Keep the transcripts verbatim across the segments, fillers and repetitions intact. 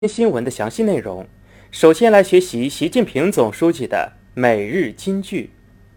新闻的详细内容。首先来学习习近平总书记的每日金句。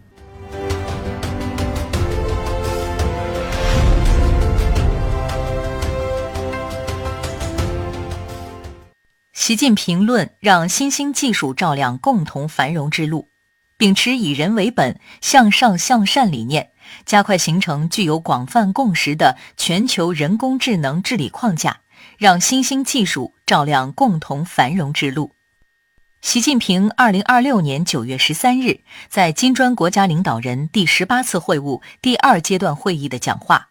习近平论让新兴技术照亮共同繁荣之路，秉持以人为本、向上向善理念，加快形成具有广泛共识的全球人工智能治理框架，让新兴技术照亮共同繁荣之路。习近平二零二六年九月十三日在金砖国家领导人第十八次会晤第二阶段会议的讲话。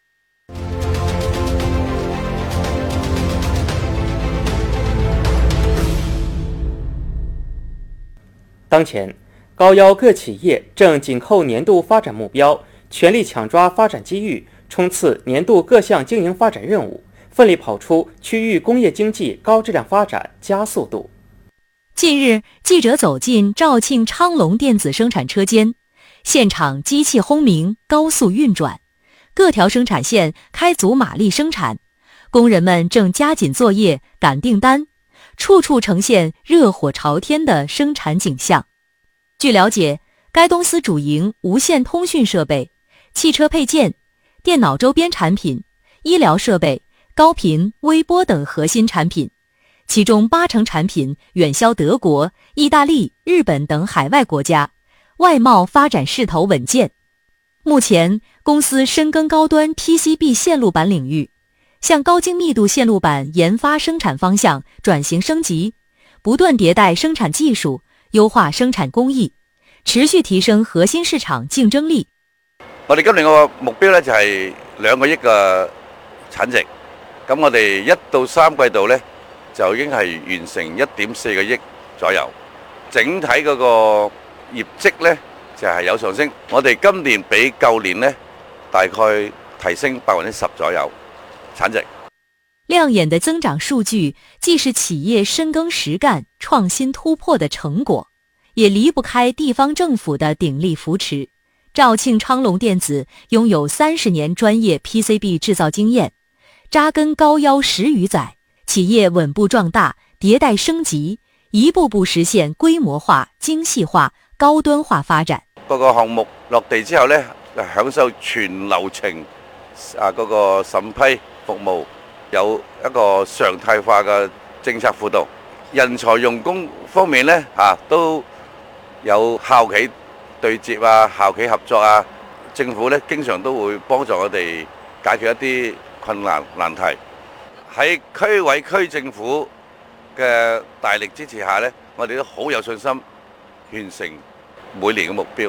当前，高邀各企业正紧扣年度发展目标，全力抢抓发展机遇，冲刺年度各项经营发展任务，奋力跑出区域工业经济高质量发展加速度。 近日，记者走进肇庆昌隆电子生产车间，现场机器轰鸣，高速运转，各条生产线开足马力生产，工人们正加紧作业赶订单，处处呈现热火朝天的生产景象。据了解，该公司主营无线通讯设备、汽车配件、电脑周边产品、医疗设备、高频、微波等核心产品，其中八成产品远销德国、意大利、日本等海外国家，外贸发展势头稳健。目前，公司深耕高端 P C B 线路板领域，向高精密度线路板研发生产方向转型升級，不斷迭代生產技術，優化生產工藝，持續提升核心市場競爭力。 我哋今年個目標咧就係兩個億嘅產值，咁我哋一到三季度咧就已經係完成一點四個億左右，整體嗰個業績咧就係有上升。我哋今年比舊年咧大概提升百分之十左右產值。 亮眼的增長數據既是企業深耕實幹、創新突破的成果，也離不開地方政府的鼎力扶持。肇慶昌隆電子擁有三十年專業 P C B 製造經驗，扎根高邀十餘載，企業穩步壯大、迭代升級，一步步實現規模化、精細化、高端化發展。 嗰個項目落地之後呢，享受全流程啊嗰個審批服務，有一個常態化嘅政策輔導。人才用工方面呢，啊都有校企對接啊、校企合作啊，政府呢經常都會幫助我哋解決一啲困難難題。喺區委區政府嘅大力支持下呢，我哋都好有信心完成每年嘅目標。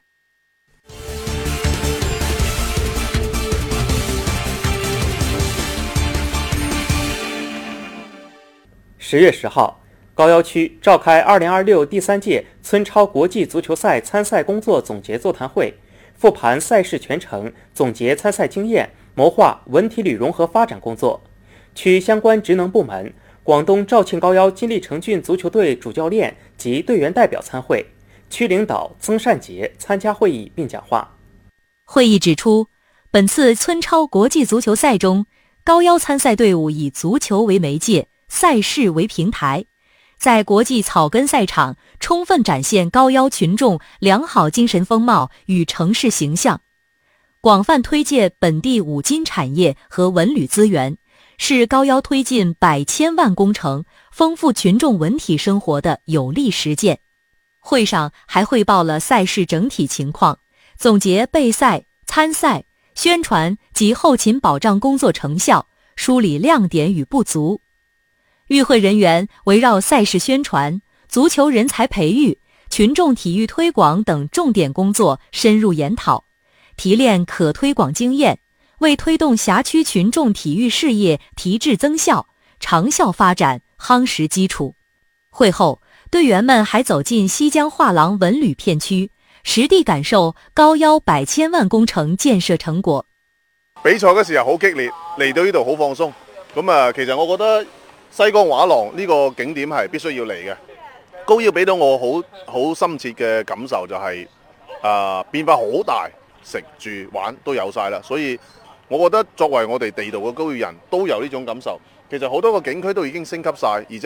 十月十號，高邀區召開二零二六第三屆村超國際足球賽參賽工作總結座談會，復盤賽事全程，總結參賽經驗，謀劃文體旅融合發展工作。區相關職能部門、廣東肇慶高邀金利城郡足球隊主教練及隊員代表參會，區領導曾善傑參加會議並講話。 會議指出，本次村超國際足球賽中，高邀參賽隊伍以足球為媒介，賽事為平台，在國際草根賽場充分展現高邀群眾良好精神風貌與城市形象，廣泛推介本地五金產業和文旅資源，是高邀推進百千萬工程、豐富群眾文體生活的有力實踐。會上還匯報了賽事整體情況，總結備賽、參賽、宣傳及後勤保障工作成效，梳理亮點與不足。與會人員圍繞賽事宣傳、足球人才培育、群眾體育推廣等重點工作深入研討，提煉可推廣經驗，為推動轄區群眾體育事業提質增效、長效發展夯實基礎。會後，隊員們還走進西江畫廊文旅片區，實地感受高邀百千萬工程建設成果。 比賽嘅時候好激烈，嚟到呢度好放鬆。咁啊，其實我覺得西江畫廊呢個景點係必須要嚟嘅。高邀俾到我好好深切嘅感受就係、是、啊、呃、變化好大，食住玩都有晒啦。所以我覺得作為我哋地道嘅高邀人都有呢種感受。 其實好多個景區都已經升級晒，而且